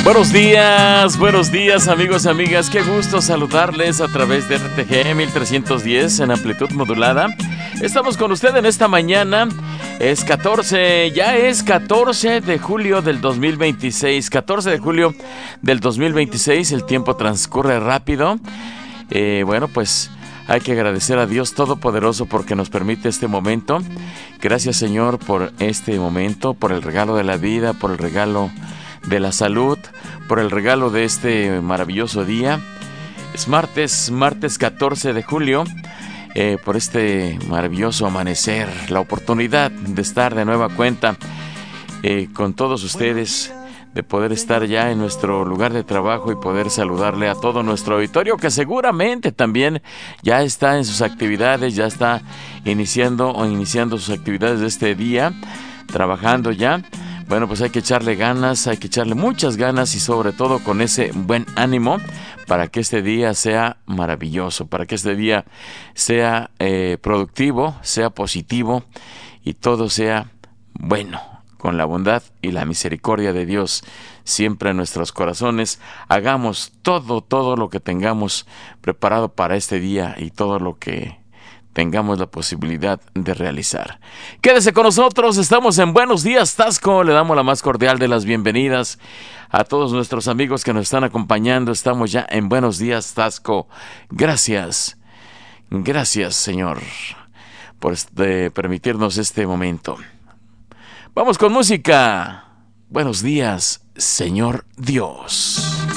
Buenos días amigos y amigas, qué gusto saludarles a través de RTG 1310 en amplitud modulada. Estamos con usted en esta mañana, es 14 de julio del 2026, 14 de julio del 2026, el tiempo transcurre rápido. Bueno, pues hay que agradecer a Dios Todopoderoso porque nos permite este momento. Gracias, Señor, por este momento, por el regalo de la vida, por el regalo de la salud, por el regalo de este maravilloso día. Es martes 14 de julio, por este maravilloso amanecer, la oportunidad de estar de nueva cuenta con todos ustedes, de poder estar ya en nuestro lugar de trabajo y poder saludarle a todo nuestro auditorio que seguramente también ya está en sus actividades, ya está iniciando sus actividades de este día, trabajando ya. Bueno, pues hay que echarle ganas, hay que echarle muchas ganas y sobre todo con ese buen ánimo para que este día sea maravilloso, para que este día sea productivo, sea positivo y todo sea bueno, con la bondad y la misericordia de Dios siempre en nuestros corazones. Hagamos todo lo que tengamos preparado para este día y todo lo que tengamos la posibilidad de realizar. Quédese con nosotros, estamos en Buenos Días Taxco, le damos la más cordial de las bienvenidas a todos nuestros amigos que nos están acompañando. Estamos ya en Buenos Días Taxco. Gracias, Señor, por permitirnos este momento. Vamos con música. Buenos días, Señor Dios.